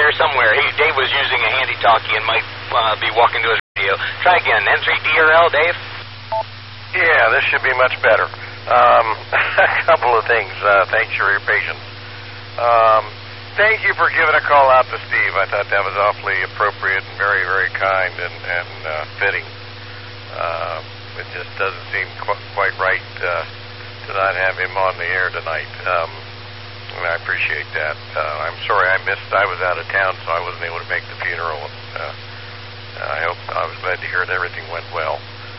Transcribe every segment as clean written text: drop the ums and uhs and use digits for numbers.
there somewhere. Dave was using a handy-talkie and might be walking to his radio. Try again. N3DRL, Dave? Yeah, this should be much better. A couple of things. Thanks for your patience. Thank you for giving a call out to Steve. I thought that was awfully appropriate and very, very kind and fitting. It just doesn't seem quite right to not have him on the air tonight. And I appreciate that. I'm sorry I was out of town, so I wasn't able to make the funeral. I was glad to hear that everything went well.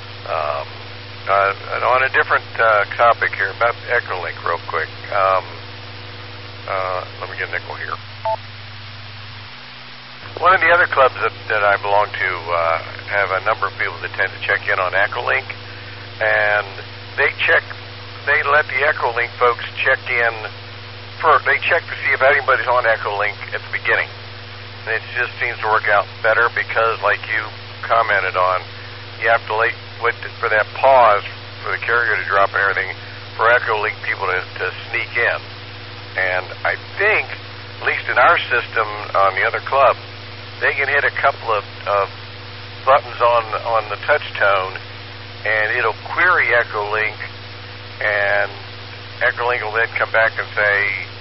And on a different topic here, about Echolink real quick. Let me get Nickel here. One of the other clubs that I belong to have a number of people that tend to check in on Echolink, and they let the Echolink folks check in first. They check to see if anybody's on Echolink at the beginning. And it just seems to work out better because, like you commented on, you have to wait for that pause for the carrier to drop and everything for Echolink people to sneak in. And I think, at least in our system on the other club, they can hit a couple of buttons on the touch tone, and it'll query Echolink, and Echolink will then come back and say,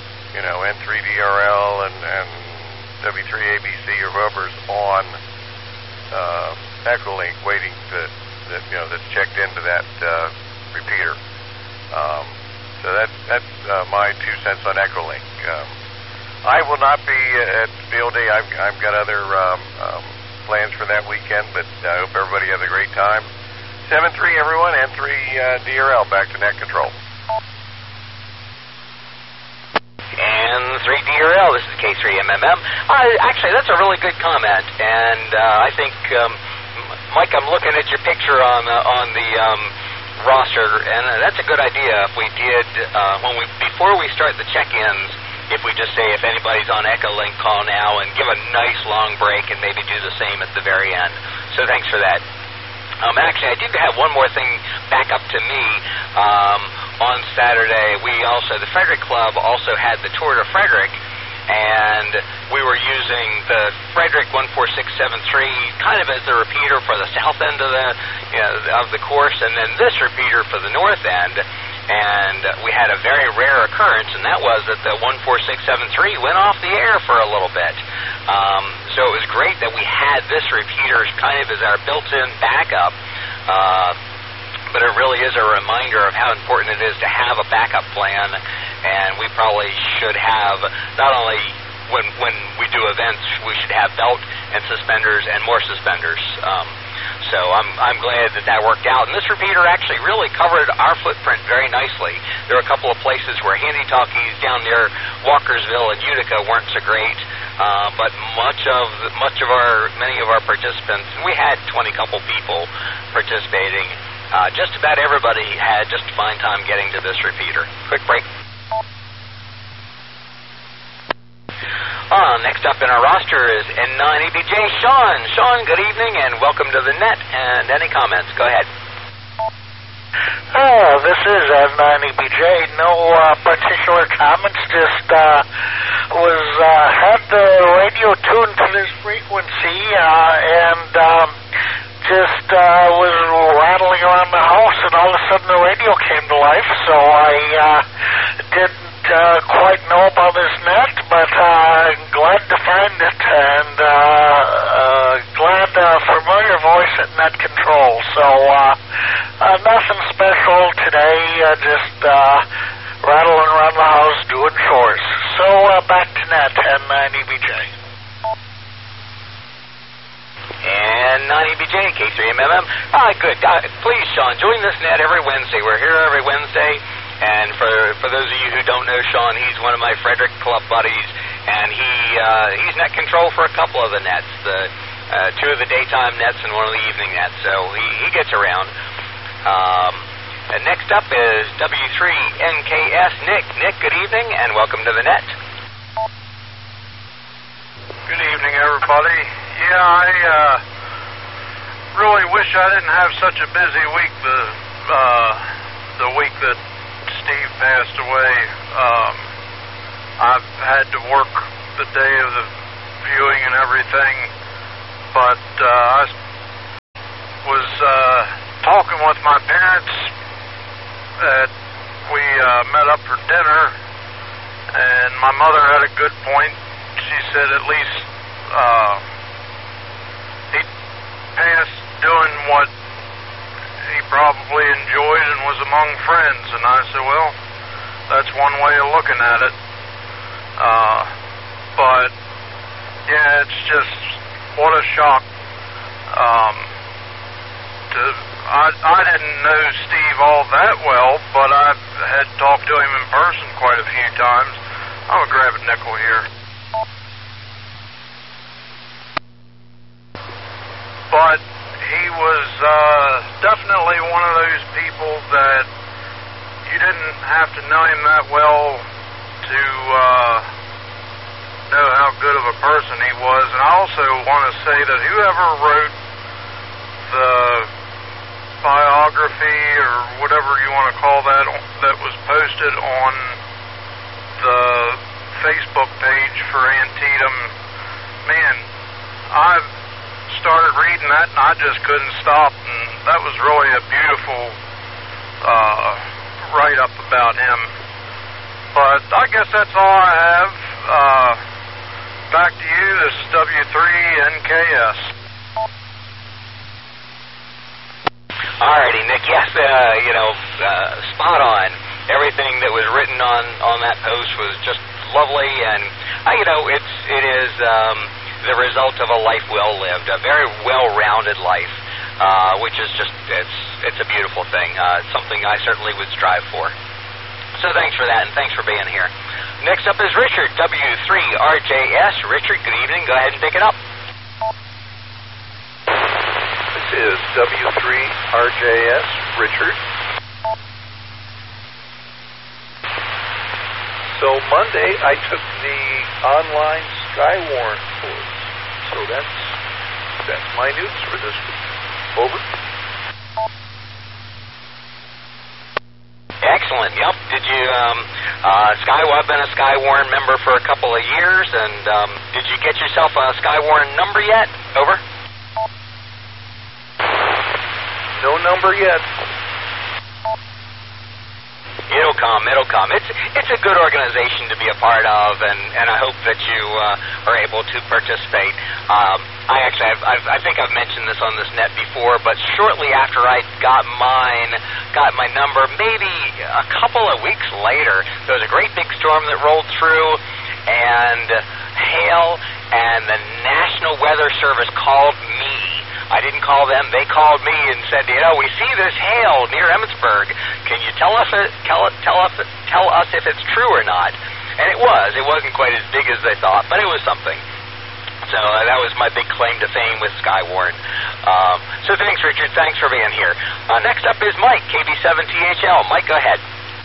N3DRL and W3ABC or whoever's on Echolink waiting that's checked into that repeater. So that's my 2 cents on Echolink. I will not be at Field Day. I've got other plans for that weekend, but I hope everybody has a great time. 7-3, everyone, and 3 DRL, back to net control. And 3DRL, this is K3MMM. Actually, that's a really good comment, and I think, Mike, I'm looking at your picture on the roster, and that's a good idea. If we did, before we start the check-ins, if we just say if anybody's on Echolink, call now and give a nice long break and maybe do the same at the very end. So thanks for that. Actually, I did have one more thing back up to me. On Saturday, the Frederick Club also had the Tour de Frederick, and we were using the Frederick 14673 kind of as the repeater for the south end of the course, and then this repeater for the north end. And we had a very rare occurrence, and that was that the 14673 went off the air for a little bit. So it was great that we had this repeater kind of as our built-in backup. But it really is a reminder of how important it is to have a backup plan, and we probably should have, not only when we do events, we should have belt and suspenders and more suspenders. So I'm glad that worked out. And this repeater actually really covered our footprint very nicely. There were a couple of places where handy-talkies down near Walkersville and Utica weren't so great, but many of our participants, and we had 20 couple people participating. Just about everybody had just a fine time getting to this repeater. Quick break. Next up in our roster is N9EBJ Sean. Sean, good evening and welcome to the net. And any comments? Go ahead. This is N9EBJ. No particular comments. Just had the radio tuned to this frequency and just was rattling around the house, and all of a sudden the radio came to life. So I didn't quite know about this net, but glad to find it, and glad familiar voice at net control. So nothing special today, just rattling around the house doing chores. So back to net and 9EBJ. And 9EBJ, K3MMM. Good. Please, Sean, join this net every Wednesday. We're here every Wednesday. And for those of you who don't know Sean, he's one of my Frederick Club buddies, and he's net control for a couple of the nets, two of the daytime nets and one of the evening nets, so he gets around. And next up is W3NKS Nick. Nick, good evening, and welcome to the net. Good evening, everybody. Yeah, I really wish I didn't have such a busy week the week that Steve passed away. I've had to work the day of the viewing and everything. But I was talking with my parents that we met up for dinner, and my mother had a good point. She said at least he passed doing what he probably enjoyed and was among friends. And I said, well, that's one way of looking at it. But yeah, it's just what a shock. I didn't know Steve all that well, but I had talked to him in person quite a few times. I'm gonna grab a nickel here. But he was definitely one of those people that you didn't have to know him that well to know how good of a person he was. And I also want to say that whoever wrote the biography or whatever you want to call that that was posted on the Facebook page for Antietam, man, I started reading that and I just couldn't stop, and that was really a beautiful write-up about him. But I guess that's all I have. Back to you. This is W3NKS. Alrighty, Nick. Yes, spot on. Everything that was written on that post was just lovely, and it is the result of a life well lived, a very well-rounded life, which is just it's a beautiful thing. It's something I certainly would strive for. So thanks for that, and thanks for being here. Next up is Richard, W3RJS. Richard, good evening. Go ahead and pick it up. This is W3RJS, Richard. So Monday I took the online Skywarn course. So that's my news for this week. Over. Excellent. Yep. Did you, I've been a Skywarn member for a couple of years, and did you get yourself a Skywarn number yet? Over. No number yet. It'll come. It's a good organization to be a part of, and I hope that you are able to participate. I think I've mentioned this on this net before, but shortly after I got my number, maybe a couple of weeks later, there was a great big storm that rolled through, and hail, and the National Weather Service called me. I didn't call them. They called me and said, we see this hail near Emmitsburg. Can you tell us if it's true or not? And it was. It wasn't quite as big as they thought, but it was something. So that was my big claim to fame with Skywarn. So thanks, Richard. Thanks for being here. Next up is Mike, KB7THL. Mike, go ahead.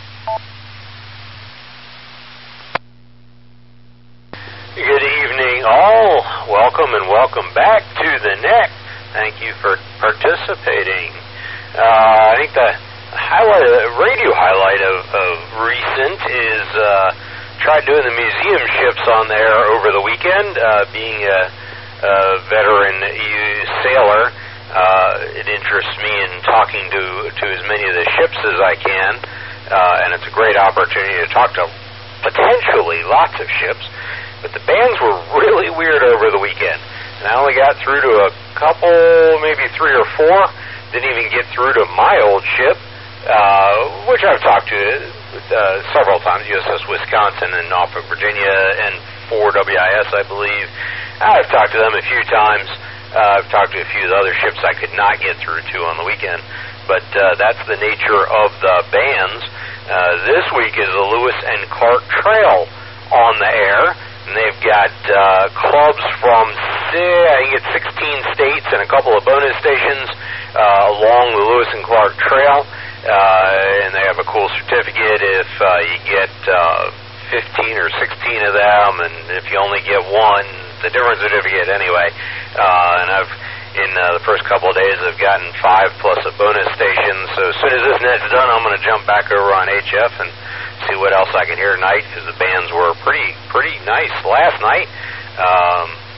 Good evening, all. Welcome and welcome back to the net. Thank you for participating. I think the radio highlight of recent is tried doing the museum ships on there over the weekend. Being a veteran sailor, it interests me in talking to as many of the ships as I can, and it's a great opportunity to talk to potentially lots of ships. But the bands were really weird over the weekend. And I only got through to a couple, maybe 3 or 4. Didn't even get through to my old ship, which I've talked to several times, USS Wisconsin in Norfolk, Virginia, and 4WIS, I believe. I've talked to them a few times. I've talked to a few of the other ships I could not get through to on the weekend. But that's the nature of the bands. This week is the Lewis and Clark Trail on the air. And they've got clubs from, I think it's 16 states and a couple of bonus stations along the Lewis and Clark Trail. And they have a cool certificate if you get 15 or 16 of them, and if you only get one, it's a different certificate anyway. And in the first couple of days, I've gotten 5 plus a bonus station. So as soon as this net's done, I'm going to jump back over on HF and see what else I can hear tonight, because the bands were pretty nice last night.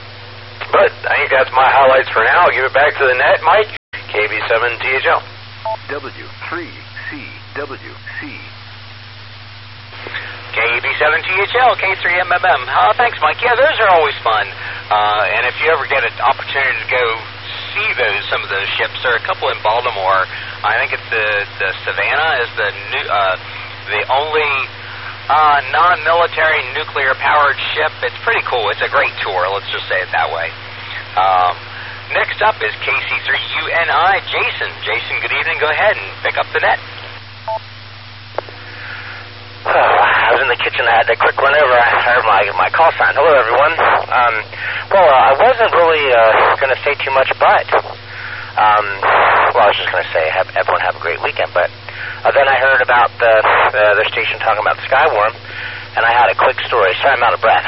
But I think that's my highlights for now. I'll give it back to the net, Mike. KB7THL. W3CWC. KB7THL, K3MMM. Thanks, Mike. Yeah, those are always fun. And if you ever get an opportunity to go see some of those ships, there are a couple in Baltimore. I think it's the Savannah is the only non-military nuclear-powered ship. It's pretty cool. It's a great tour. Let's just say it that way. Next up is KC3UNI, Jason. Jason, good evening. Go ahead and pick up the net. I was in the kitchen. I had a quick run over. I heard my call sign. Hello, everyone. I wasn't really going to say too much, but I was just going to say everyone have a great weekend. But then I heard about their station talking about the Skywarm, and I had a quick story. Sorry, I'm out of breath.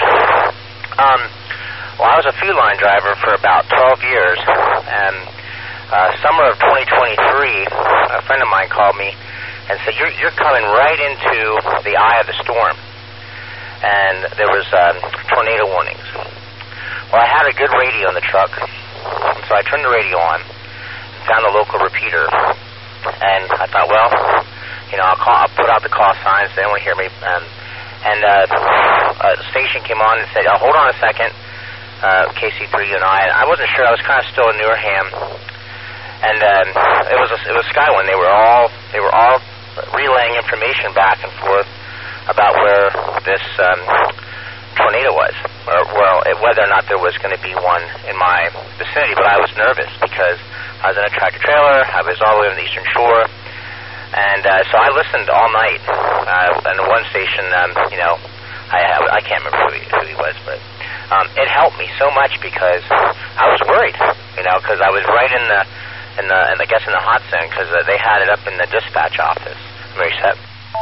I was a food line driver for about 12 years, and summer of 2023, a friend of mine called me and said, you're coming right into the eye of the storm. And there was tornado warnings. Well, I had a good radio in the truck, and so I turned the radio on, found a local repeater, and I thought, I'll put out the call signs, they don't want to hear me. And the station came on and said, hold on a second, KC3UNI. I wasn't sure. I was kind of still in Newarham. And it was Skywarm. They were all relaying information back and forth about where this tornado was, or whether or not there was going to be one in my vicinity. But I was nervous because I was in a tractor trailer. I was all the way on the Eastern Shore, and so I listened all night. And the one station, I can't remember who he was, but it helped me so much because I was worried, because I was right in the hot zone, because they had it up in the dispatch office. Very set.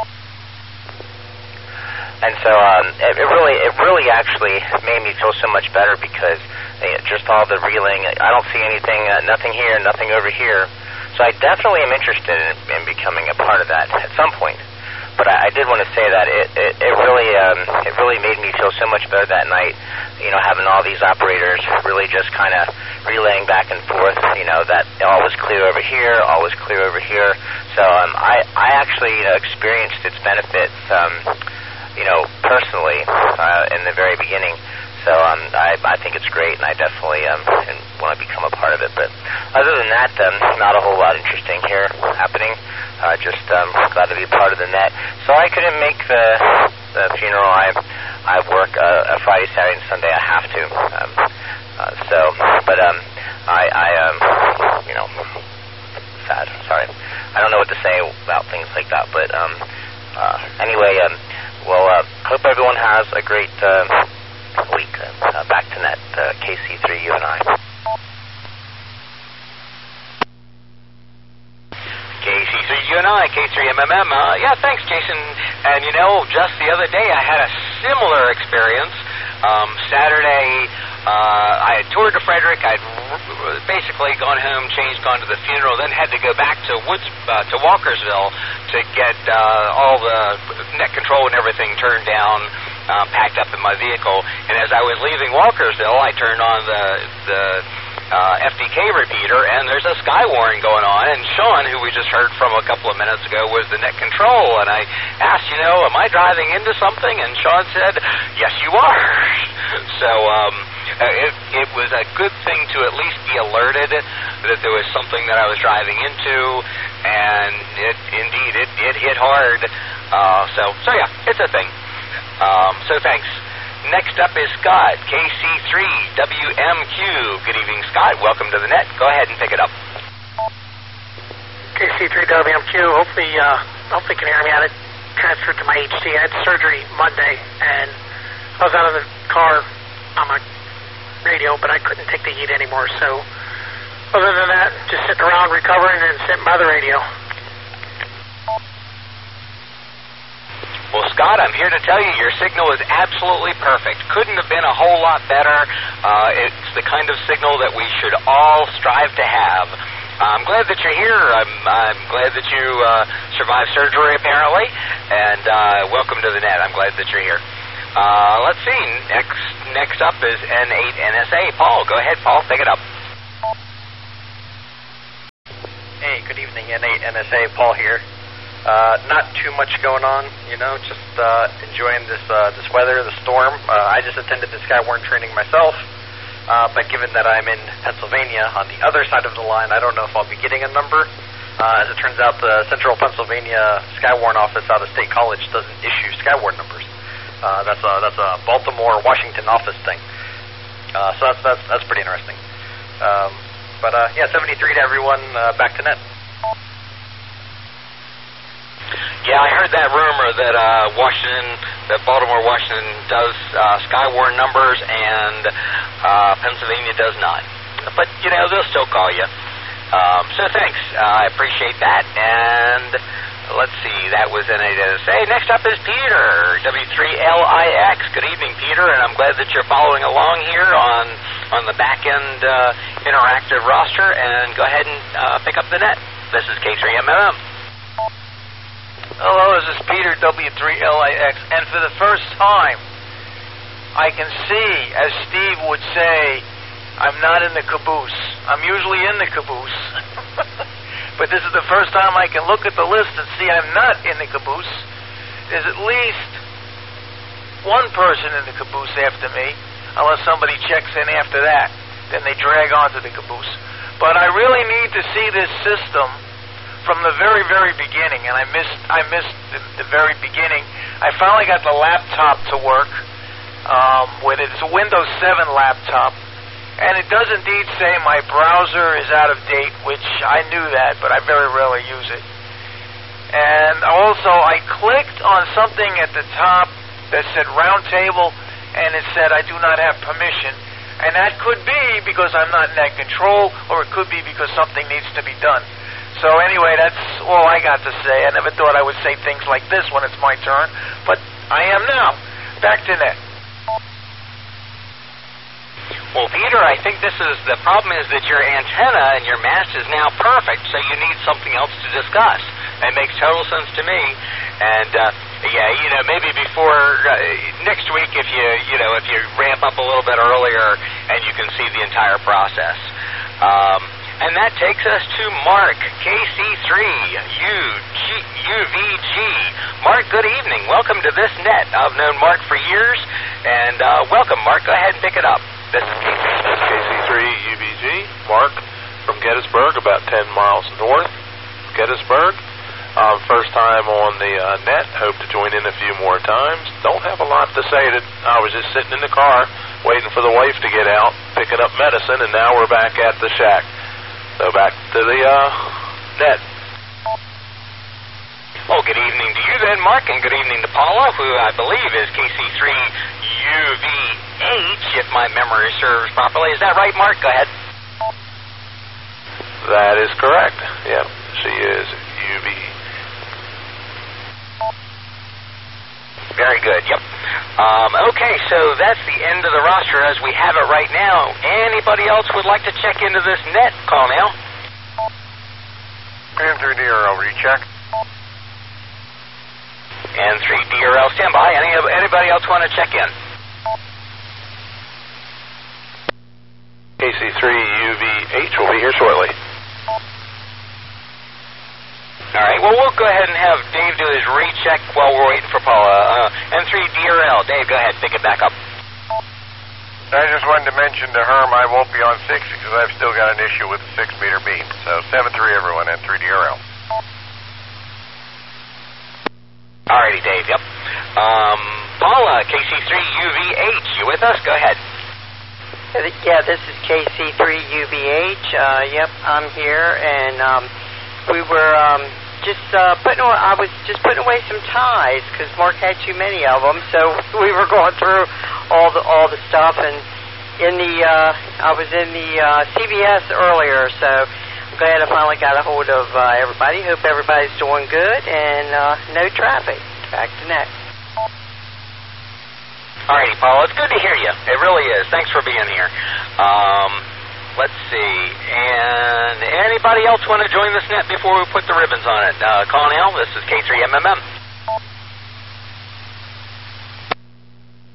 And so it really actually made me feel so much better because just all the reeling. I don't see anything, nothing here, nothing over here. So I definitely am interested in becoming a part of that at some point. But I did want to say that it really made me feel so much better that night. Having all these operators really just kind of relaying back and forth. That all was clear over here, all was clear over here. So I actually experienced its benefits, personally in the very beginning. So I think it's great, and I definitely want to become a part of it. But other than that, not a whole lot interesting here happening. Just glad to be part of the net. So I couldn't make the funeral. I work Friday, Saturday, and Sunday. I have to. Sad. Sorry. I don't know what to say about things like that. But anyway, hope everyone has a great week. Back to net, KC3UNI. KC3UNI, K3MMM. Yeah, thanks, Jason. And just the other day I had a similar experience. Saturday, I had toured to Frederick. I'd basically gone home, gone to the funeral, then had to go back to Walkersville to get all the net control and everything turned down, packed up in my vehicle. And as I was leaving Walkersville, I turned on the FDK repeater, and there's a Skywarn going on, and Sean, who we just heard from a couple of minutes ago, was the net control, and I asked, am I driving into something? And Sean said, yes, you are. So it was a good thing to at least be alerted that there was something that I was driving into, and it hit hard. So yeah, it's a thing. So thanks. Next up is Scott, KC3WMQ. Good evening, Scott. Welcome to the net. Go ahead and pick it up. KC3WMQ. Hopefully you can hear me. I had transferred to my HD. I had surgery Monday, and I was out of the car on my radio, but I couldn't take the heat anymore. So other than that, just sitting around recovering and sitting by the radio. Well, Scott, I'm here to tell you your signal is absolutely perfect. Couldn't have been a whole lot better. It's the kind of signal that we should all strive to have. I'm glad that you're here. I'm glad that you survived surgery, apparently, and welcome to the net. I'm glad that you're here. Let's see. Next up is N8NSA. Paul, go ahead, Paul. Pick it up. Hey, good evening, N8NSA. Paul here. Not too much going on, just enjoying this weather, the storm. I just attended the Skywarn training myself, but given that I'm in Pennsylvania on the other side of the line, I don't know if I'll be getting a number. As it turns out, the Central Pennsylvania Skywarn office out of State College doesn't issue Skywarn numbers. That's a Baltimore, Washington office thing. So that's pretty interesting. But 73 to everyone. Back to net. Yeah, I heard that rumor that Baltimore, Washington does Skywarn numbers and Pennsylvania does not. But they'll still call you. So thanks. I appreciate that. And let's see, that was N8NSA. Next up is Peter, W3LIX. Good evening, Peter, and I'm glad that you're following along here on the back-end interactive roster. And go ahead and pick up the net. This is K3MMM. Hello, this is Peter, W3LIX, and for the first time, I can see, as Steve would say, I'm not in the caboose. I'm usually in the caboose. But this is the first time I can look at the list and see I'm not in the caboose. There's at least one person in the caboose after me, unless somebody checks in after that. Then they drag onto the caboose. But I really need to see this system from the very, very beginning, and I missed the very beginning. I finally got the laptop to work with it. It's a Windows 7 laptop, and it does indeed say my browser is out of date, which I knew that, but I very rarely use it. And also, I clicked on something at the top that said Roundtable, and it said I do not have permission. And that could be because I'm not net control, or it could be because something needs to be done. So anyway, that's all I got to say. I never thought I would say things like this when it's my turn, but I am now. Back to net. Well, Peter, I think the problem is that your antenna and your mast is now perfect, so you need something else to discuss. It makes total sense to me. And maybe before next week, if you ramp up a little bit earlier and you can see the entire process. And that takes us to Mark, KC3UVG. Mark, good evening. Welcome to this net. I've known Mark for years, and welcome, Mark. Go ahead and pick it up. This is KC3UVG. Mark from Gettysburg, about 10 miles north of Gettysburg. First time on the net. Hope to join in a few more times. Don't have a lot to say. I was just sitting in the car waiting for the wife to get out, picking up medicine, and now we're back at the shack. So back to the net. Well, good evening to you then, Mark, and good evening to Paula, who I believe is KC3UVH, if my memory serves properly. Is that right, Mark? Go ahead. That is correct. Yep, she is UV. Very good, yep. Okay, so that's the end of the roster as we have it right now. Anybody else would like to check into this net? Call now. N3DRL, recheck. N3DRL, stand by. Anybody else want to check in? KC3UVH will be here shortly. All right, well, we'll go ahead and have Dave do his recheck while we're waiting for Paula. N3DRL, Dave, go ahead, pick it back up. I just wanted to mention to Herm I won't be on 6 because I've still got an issue with the 6-meter beam. So 7-3 everyone, N3DRL. All righty, Dave, yep. Paula, KC3UVH, you with us? Go ahead. Yeah, this is KC3UVH. Yep, I'm here, and we were I was just putting away some ties because Mark had too many of them, so we were going through all the stuff, and I was in the CBS earlier, so I'm glad I finally got a hold of everybody. Hope everybody's doing good and no traffic. Back to next. All righty, Paul. It's good to hear you. It really is. Thanks for being here. Let's see. And anybody else want to join this net before we put the ribbons on it? Call now. This is K3MMM.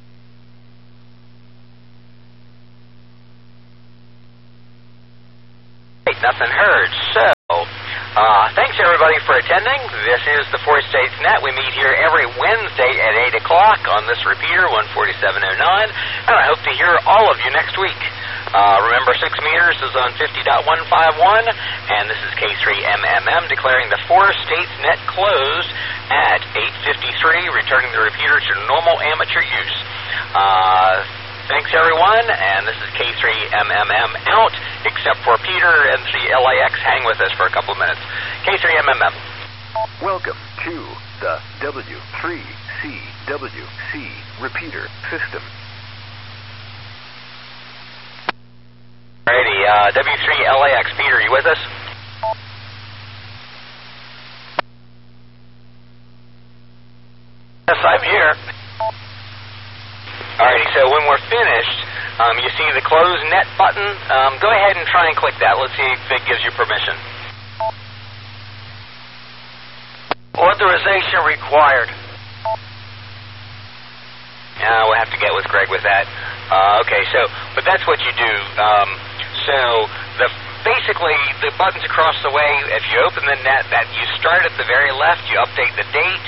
nothing heard. So, thanks everybody for attending. This is the Four States Net. We meet here every Wednesday at 8 o'clock on this repeater, 14709, and I hope to hear all of you next week. Remember, 6 meters is on 50.151, and this is K3MMM declaring the Four States Net closed at 8:53, returning the repeater to normal amateur use. Thanks, everyone, and this is K3MMM out, except for Peter and the LAX. Hang with us for a couple of minutes. K3MMM. Welcome to the W3CWC repeater system. Alrighty, W3LAX. Peter, you with us? Yes, I'm here. Alrighty, so when we're finished, you see the close net button. Go ahead and try and click that. Let's see if it gives you permission. Authorization required. We'll have to get with Greg with that. Okay, but that's what you do. Basically, the buttons across the way, if you open the net, that you start at the very left, you update the date,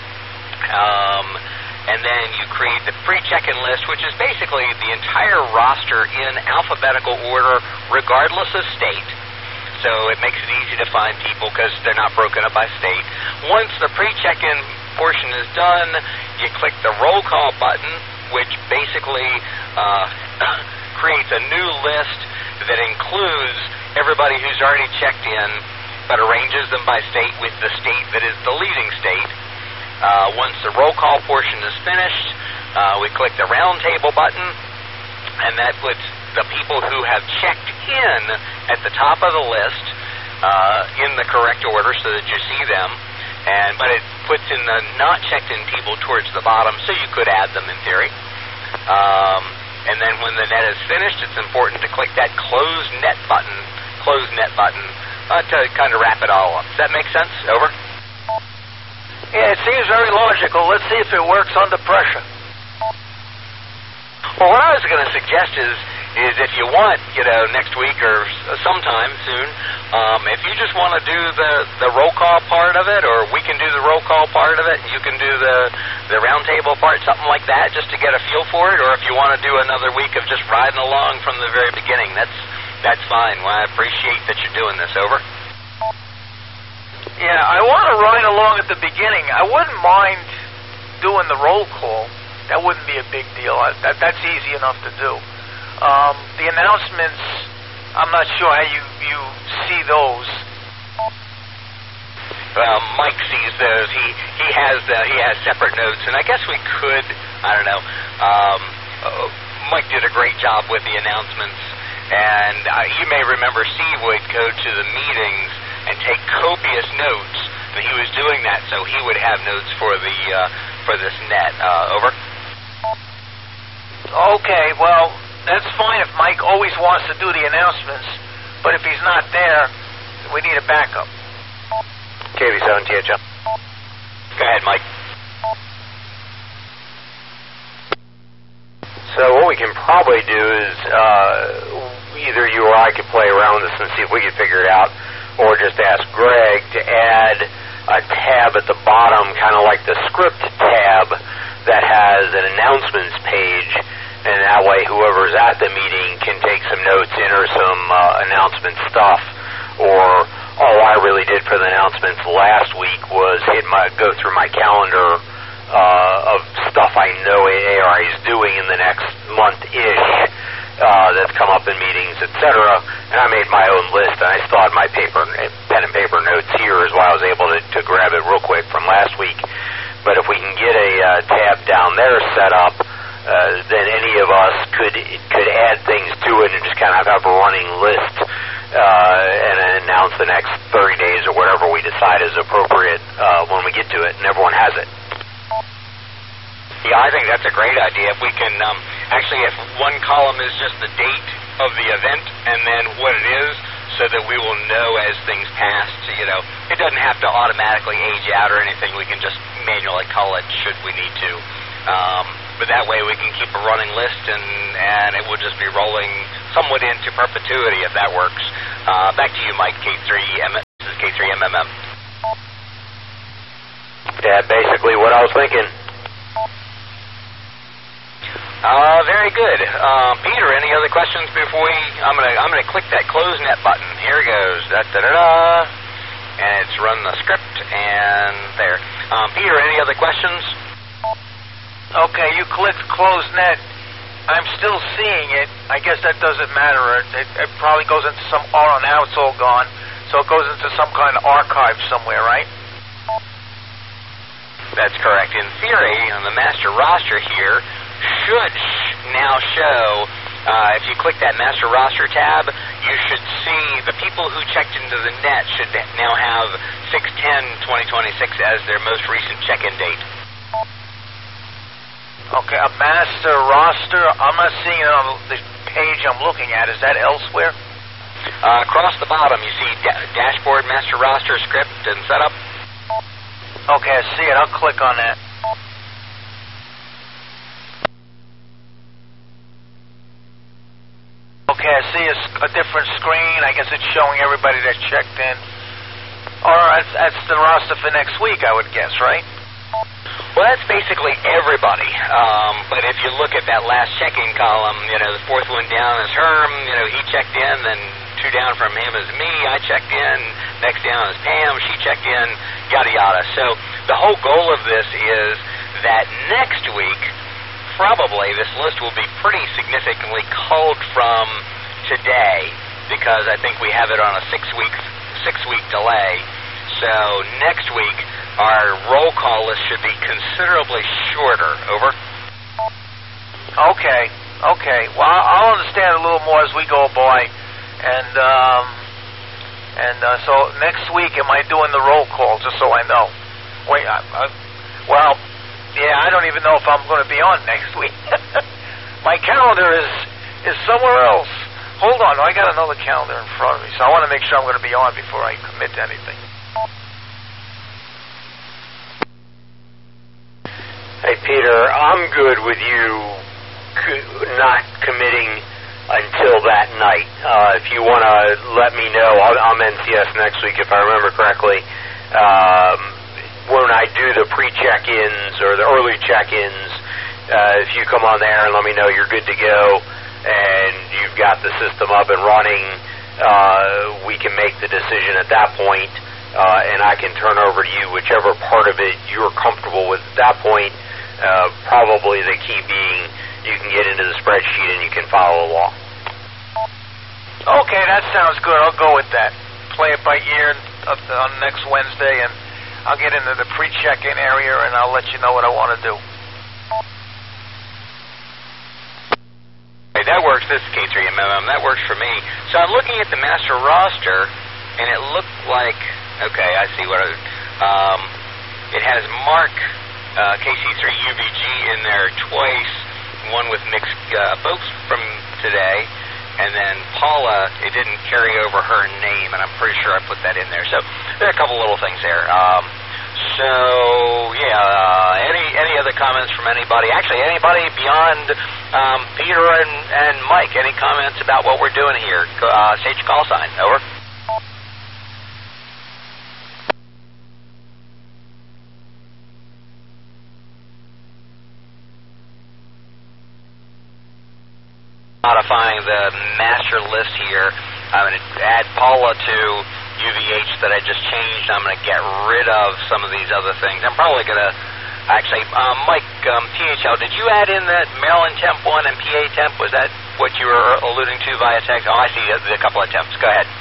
and then you create the pre-check-in list, which is basically the entire roster in alphabetical order, regardless of state. So it makes it easy to find people because they're not broken up by state. Once the pre-check-in portion is done, you click the roll call button, which basically creates a new list that includes everybody who's already checked in, but arranges them by state with the state that is the leading state. Once the roll call portion is finished, we click the round table button, and that puts the people who have checked in at the top of the list in the correct order so that you see them. But it puts in the not checked in people towards the bottom, so you could add them in theory. And then when the net is finished, it's important to click that close net button to kind of wrap it all up. Does that make sense? Over. Yeah, it seems very logical. Let's see if it works under pressure. Well, what I was going to suggest is if you want, next week or sometime soon, if you just want to do the roll call part of it, or we can do the roll call part of it, and you can do the round table part, something like that, just to get a feel for it, or if you want to do another week of just riding along from the very beginning, that's fine. Well, I appreciate that you're doing this. Over. Yeah, I want to ride along at the beginning. I wouldn't mind doing the roll call. That wouldn't be a big deal. That's easy enough to do. The announcements, I'm not sure how you see those. Well, Mike sees those. He has separate notes, and I guess we could. I don't know. Mike did a great job with the announcements, and you may remember Steve would go to the meetings and take copious notes, and he was doing that so he would have notes for this net. Over. Okay, well, that's fine if Mike always wants to do the announcements, but if he's not there, we need a backup. KV7 THM. Go ahead, Mike. So what we can probably do is either you or I could play around with this and see if we can figure it out, or just ask Greg to add a tab at the bottom, kind of like the script tab that has an announcements page, and that way whoever's at the meeting can take some notes, enter some announcement stuff. Or all I really did for the announcements last week was go through my calendar of stuff I know ARI is doing in the next month-ish that's come up in meetings, etc. And I made my own list, and I still had my pen and paper notes here as well. I was able to grab it real quick from last week. But if we can get a tab down there set up, then any of us could add things to it and just kind of have a running list and announce the next 30 days or whatever we decide is appropriate when we get to it, and everyone has it. Yeah, I think that's a great idea. If we can, actually, if one column is just the date of the event and then what it is, so that we will know as things pass. It doesn't have to automatically age out or anything. We can just manually call it should we need to. But that way we can keep a running list, and it will just be rolling somewhat into perpetuity if that works. Back to you, Mike. This is K3MMM. Yeah, basically what I was thinking. Very good. Peter, any other questions before we? I'm gonna click that close net button. Here it goes. And it's run the script and there. Peter, any other questions? Okay, you clicked close net. I'm still seeing it. I guess that doesn't matter. It probably goes into some. Oh, now it's all gone. So it goes into some kind of archive somewhere, right? That's correct. In theory, on the master roster here, should now show, if you click that master roster tab, you should see the people who checked into the net should now have 6/10/2026 as their most recent check-in date. Okay, a master roster. I'm not seeing it on the page I'm looking at. Is that elsewhere? Across the bottom, you see dashboard, master roster, script, and setup. Okay, I see it. I'll click on that. Okay, I see a different screen. I guess it's showing everybody that checked in. Or that's the roster for next week, I would guess, right? Well, that's basically everybody. But if you look at that last check-in column, the fourth one down is Herm. He checked in, then two down from him is me. I checked in. Next down is Pam. She checked in. Yada yada. So the whole goal of this is that next week, probably this list will be pretty significantly culled from today because I think we have it on a six week delay. So next week, our roll call list should be considerably shorter. Over. Okay. Well, I'll understand a little more as we go by. And so next week, am I doing the roll call, just so I know? Wait, well, yeah, I don't even know if I'm going to be on next week. My calendar is somewhere else. Hold on, I got another calendar in front of me, so I want to make sure I'm going to be on before I commit to anything. Hey, Peter, I'm good with you not committing until that night. If you want to let me know, I'm NCS next week, if I remember correctly. When I do the pre-check-ins or the early check-ins, if you come on there and let me know you're good to go and you've got the system up and running, we can make the decision at that point, and I can turn over to you whichever part of it you're comfortable with at that point. Probably the key being you can get into the spreadsheet and you can follow along. Okay, that sounds good. I'll go with that. Play it by ear on next Wednesday, and I'll get into the pre-check-in area, and I'll let you know what I want to do. Hey, that works. This is K3MMM. That works for me. So I'm looking at the master roster, and it looked like, okay, I see what it has Mark KC3UBG in there twice, one with mixed folks from today, and then Paula, it didn't carry over her name, and I'm pretty sure I put that in there. So there are a couple little things there. Any other comments from anybody? Actually, anybody beyond Peter and Mike? Any comments about what we're doing here? Stage call sign. Over. Modifying the master list here. I'm going to add Paula to UVH that I just changed. I'm going to get rid of some of these other things. I'm probably going to actually, Mike, THL, did you add in that Maryland temp 1 and PA temp? Was that what you were alluding to via text? Oh, I see a couple of temps. Go ahead.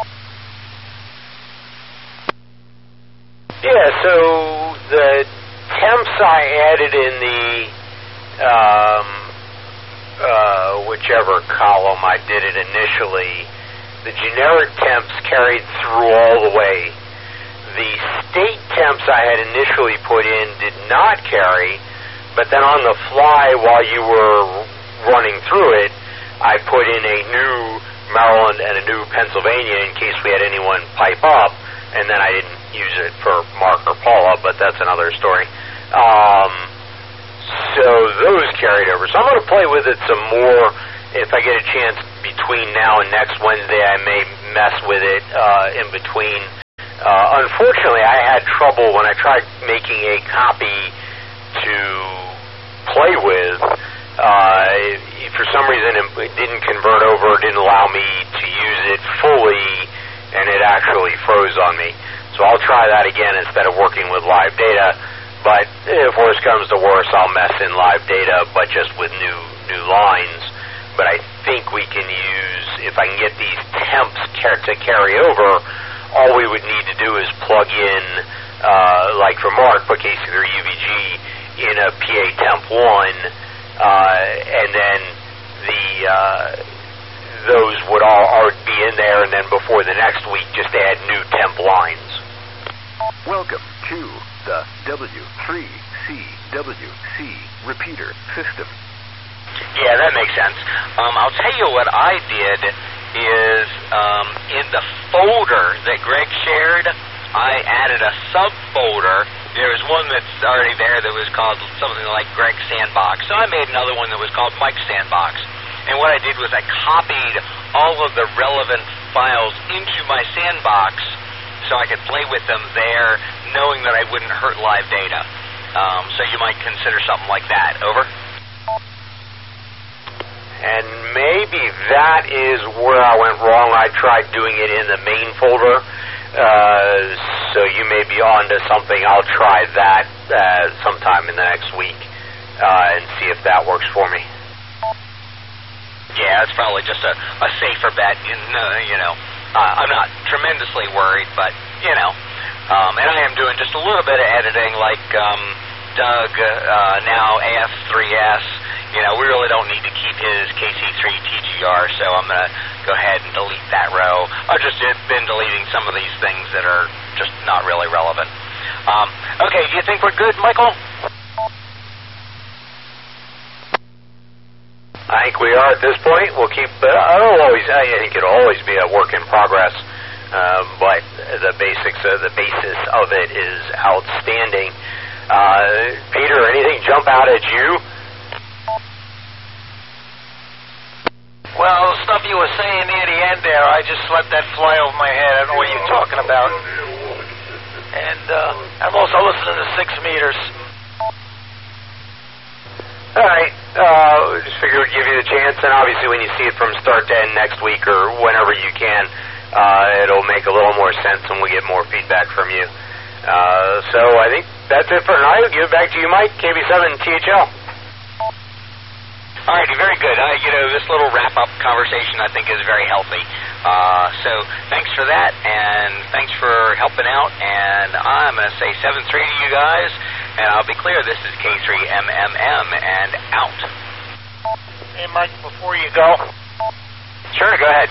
Yeah, so the temps I added in the whichever column I did it initially, the generic temps carried through all the way. The state temps I had initially put in did not carry, but then on the fly while you were running through it, I put in a new Maryland and a new Pennsylvania in case we had anyone pipe up, and then I didn't use it for Mark or Paula, but that's another story. So those carried over. So I'm going to play with it some more. If I get a chance between now and next Wednesday, I may mess with it in between. Unfortunately, I had trouble when I tried making a copy to play with. For some reason, it didn't convert over, didn't allow me to use it fully, and it actually froze on me. So I'll try that again instead of working with live data. But if worse comes to worse, I'll mess in live data, but just with new lines. But I think we can use, if I can get these temps to carry over, all we would need to do is plug in, like for Mark, put KC3UBG in a PA temp 1, and then those would all be in there, and then before the next week, just add new temp lines. Welcome to the W3CWC repeater system. Yeah, that makes sense. I'll tell you what I did is in the folder that Greg shared, I added a subfolder. There was one that's already there that was called something like Greg Sandbox. So I made another one that was called Mike Sandbox. And what I did was I copied all of the relevant files into my sandbox so I could play with them there, knowing that I wouldn't hurt live data. So you might consider something like that. Over? And maybe that is where I went wrong. I tried doing it in the main folder. So you may be on to something. I'll try that sometime in the next week and see if that works for me. Yeah, it's probably just a safer bet. I'm not tremendously worried, but, and I am doing just a little bit of editing like Doug, now AF3S. We really don't need to keep his KC3 TGR, so I'm going to go ahead and delete that row. I've just been deleting some of these things that are just not really relevant. Okay, do you think we're good, Michael? I think we are at this point. We'll keep. I think it'll always be a work in progress, but the basis of it is outstanding. Peter, anything jump out at you? Well, the stuff you were saying near the end there, I just let that fly over my head. I don't know what you're talking about. And I'm also listening to 6 meters. All right. Just figured we'd give you the chance, and obviously when you see it from start to end next week or whenever you can, it'll make a little more sense and we'll get more feedback from you. So I think that's it for tonight. I'll give it back to you, Mike, KB7 THL. All righty, very good. This little wrap-up conversation I think is very healthy. So thanks for that, and thanks for helping out. And I'm going to say 7-3 to you guys, and I'll be clear, this is K3MMM, and out. Hey, Mike, before you go. Sure, go ahead.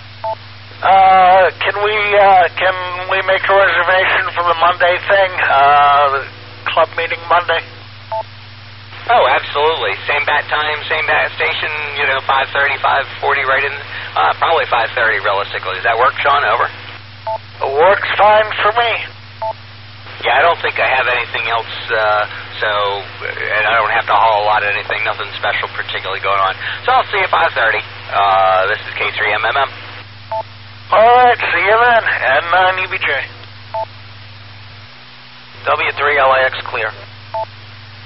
Can we make a reservation for the Monday thing? The club meeting Monday? Oh, absolutely. Same bat time, same bat station, 5:30, 5:40, right in, probably 5:30 realistically. Does that work, Sean? Over? Works fine for me. Yeah, I don't think I have anything else, and I don't have to haul a lot of anything, nothing special particularly going on. So I'll see you at 5:30. This is K3MMM. All right, see you then, and 9 EBJ. W3LAX clear.